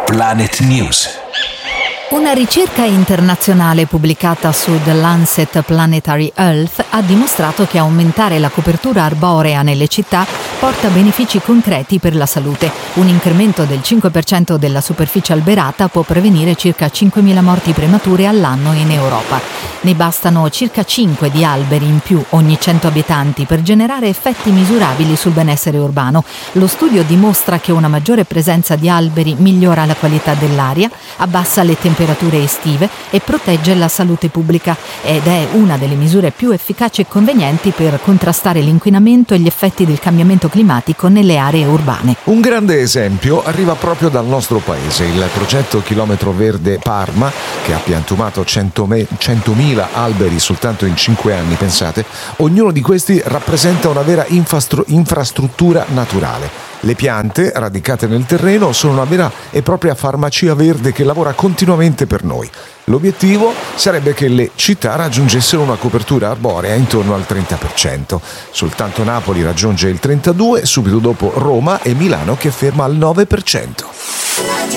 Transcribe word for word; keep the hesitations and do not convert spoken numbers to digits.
Planet News. Una ricerca internazionale pubblicata su The Lancet Planetary Health ha dimostrato che aumentare la copertura arborea nelle città porta benefici concreti per la salute. Un incremento del cinque per cento della superficie alberata può prevenire circa cinquemila morti premature all'anno in Europa. Ne bastano circa cinque di alberi in più ogni cento abitanti per generare effetti misurabili sul benessere urbano. Lo studio dimostra che una maggiore presenza di alberi migliora la qualità dell'aria, abbassa le temperature estive e protegge la salute pubblica ed è una delle misure più efficaci e convenienti per contrastare l'inquinamento e gli effetti del cambiamento climatico nelle aree urbane. Un grande esempio arriva proprio dal nostro paese, il progetto Chilometro Verde Parma, che ha piantumato centomila alberi soltanto in cinque anni, pensate. Ognuno di questi rappresenta una vera infastru- infrastruttura naturale. Le piante, radicate nel terreno, sono una vera e propria farmacia verde che lavora continuamente per noi. L'obiettivo sarebbe che le città raggiungessero una copertura arborea intorno al trenta per cento. Soltanto Napoli raggiunge il trentadue per cento, subito dopo Roma e Milano che ferma al nove per cento.